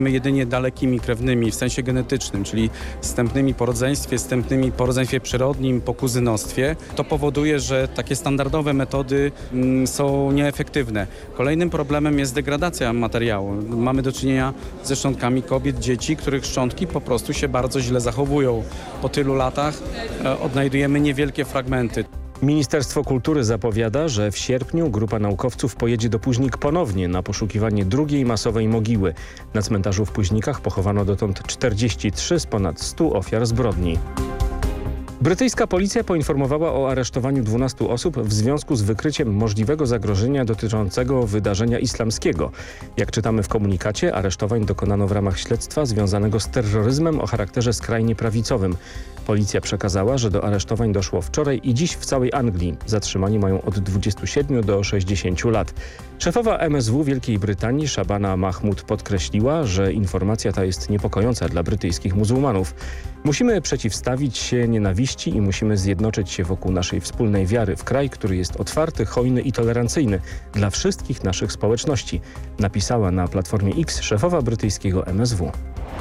My jedynie dalekimi krewnymi w sensie genetycznym, czyli wstępnymi po rodzeństwie przyrodnim, po kuzynostwie. To powoduje, że takie standardowe metody są nieefektywne. Kolejnym problemem jest degradacja materiału. Mamy do czynienia ze szczątkami kobiet, dzieci, których szczątki po prostu się bardzo źle zachowują. Po tylu latach odnajdujemy niewielkie fragmenty. Ministerstwo Kultury zapowiada, że w sierpniu grupa naukowców pojedzie do Późnik ponownie na poszukiwanie drugiej masowej mogiły. Na cmentarzu w Późnikach pochowano dotąd 43 z ponad 100 ofiar zbrodni. Brytyjska policja poinformowała o aresztowaniu 12 osób w związku z wykryciem możliwego zagrożenia dotyczącego wydarzenia islamskiego. Jak czytamy w komunikacie, aresztowań dokonano w ramach śledztwa związanego z terroryzmem o charakterze skrajnie prawicowym. Policja przekazała, że do aresztowań doszło wczoraj i dziś w całej Anglii. Zatrzymani mają od 27 do 60 lat. Szefowa MSW Wielkiej Brytanii Shabana Mahmood podkreśliła, że informacja ta jest niepokojąca dla brytyjskich muzułmanów. Musimy przeciwstawić się nienawiści i musimy zjednoczyć się wokół naszej wspólnej wiary w kraj, który jest otwarty, hojny i tolerancyjny dla wszystkich naszych społeczności, napisała na Platformie X szefowa brytyjskiego MSW.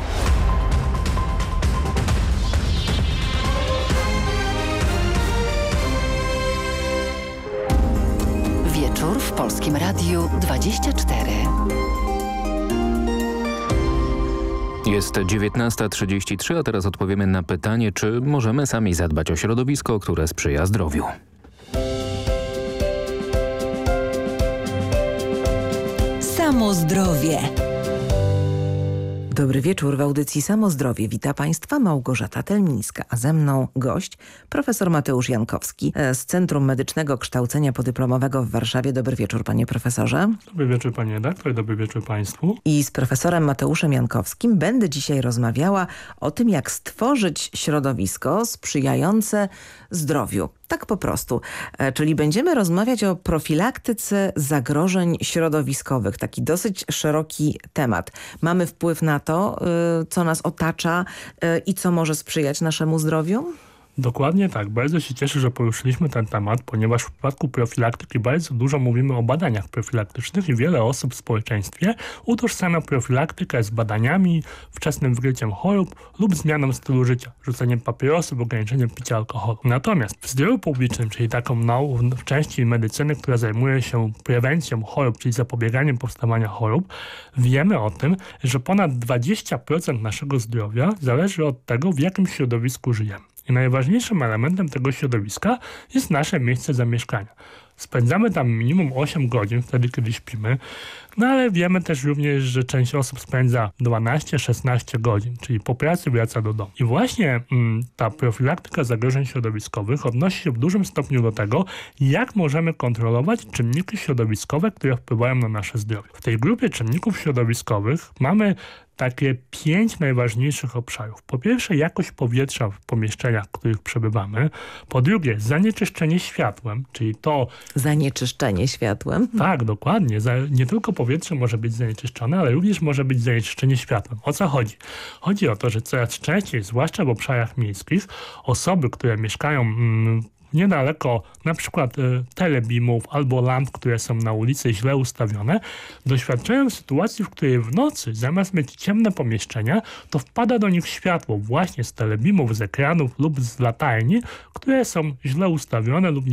Wieczór w Polskim Radiu 24. Jest 19:33, a teraz odpowiemy na pytanie, czy możemy sami zadbać o środowisko, które sprzyja zdrowiu. Samo zdrowie. Dobry wieczór, w audycji Samo Zdrowie wita Państwa Małgorzata Telmińska, a ze mną gość profesor Mateusz Jankowski z Centrum Medycznego Kształcenia Podyplomowego w Warszawie. Dobry wieczór, panie profesorze. Dobry wieczór, panie redaktor, dobry wieczór państwu. I z profesorem Mateuszem Jankowskim będę dzisiaj rozmawiała o tym, jak stworzyć środowisko sprzyjające zdrowiu. Tak po prostu. Czyli będziemy rozmawiać o profilaktyce zagrożeń środowiskowych. Taki dosyć szeroki temat. Mamy wpływ na to, co nas otacza i co może sprzyjać naszemu zdrowiu? Dokładnie tak. Bardzo się cieszę, że poruszyliśmy ten temat, ponieważ w przypadku profilaktyki bardzo dużo mówimy o badaniach profilaktycznych i wiele osób w społeczeństwie utożsamia profilaktykę z badaniami, wczesnym wykryciem chorób lub zmianą stylu życia, rzuceniem papierosów, ograniczeniem picia alkoholu. Natomiast w zdrowiu publicznym, czyli taką w części medycyny, która zajmuje się prewencją chorób, czyli zapobieganiem powstawania chorób, wiemy o tym, że ponad 20% naszego zdrowia zależy od tego, w jakim środowisku żyjemy. I najważniejszym elementem tego środowiska jest nasze miejsce zamieszkania. Spędzamy tam minimum 8 godzin wtedy, kiedy śpimy, no ale wiemy też również, że część osób spędza 12-16 godzin, czyli po pracy wraca do domu. I właśnie ta profilaktyka zagrożeń środowiskowych odnosi się w dużym stopniu do tego, jak możemy kontrolować czynniki środowiskowe, które wpływają na nasze zdrowie. W tej grupie czynników środowiskowych mamy takie 5 najważniejszych obszarów. Po pierwsze, jakość powietrza w pomieszczeniach, w których przebywamy. Po drugie, zanieczyszczenie światłem, czyli to... Zanieczyszczenie światłem? Tak, dokładnie. Nie tylko powietrze może być zanieczyszczone, ale również może być zanieczyszczenie światłem. O co chodzi? Chodzi o to, że coraz częściej, zwłaszcza w obszarach miejskich, osoby, które mieszkają niedaleko na przykład telebimów albo lamp, które są na ulicy źle ustawione, doświadczają sytuacji, w której w nocy zamiast mieć ciemne pomieszczenia, to wpada do nich światło właśnie z telebimów, z ekranów lub z latarni, które są źle ustawione lub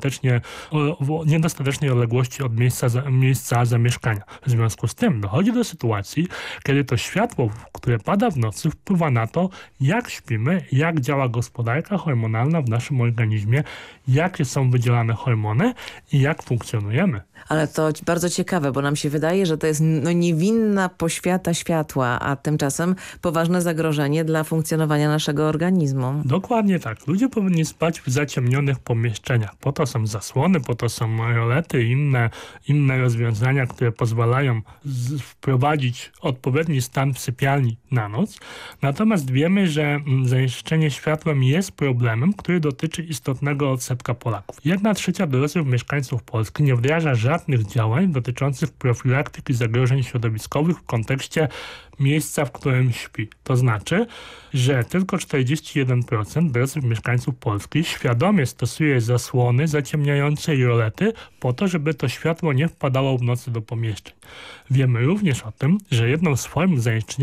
w niedostatecznej odległości od miejsca zamieszkania. W związku z tym dochodzi do sytuacji, kiedy to światło, które pada w nocy, wpływa na to, jak śpimy, jak działa gospodarka hormonalna w naszym organizmie, jakie są wydzielane hormony i jak funkcjonujemy. Ale to bardzo ciekawe, bo nam się wydaje, że to jest niewinna poświata światła, a tymczasem poważne zagrożenie dla funkcjonowania naszego organizmu. Dokładnie tak. Ludzie powinni spać w zaciemnionych pomieszczeniach. Po to są zasłony, po to są rolety i inne rozwiązania, które pozwalają wprowadzić odpowiedni stan w sypialni na noc. Natomiast wiemy, że zanieczyszczenie światłem jest problemem, który dotyczy istotnego odsetka Polaków. 1/3 dorosłych mieszkańców Polski nie wdraża żadnych działań dotyczących profilaktyki zagrożeń środowiskowych w kontekście miejsca, w którym śpi. To znaczy, że tylko 41% dorosłych mieszkańców Polski świadomie stosuje zasłony zaciemniające i rolety po to, żeby to światło nie wpadało w nocy do pomieszczeń. Wiemy również o tym, że jedną z form zanieczyszczenia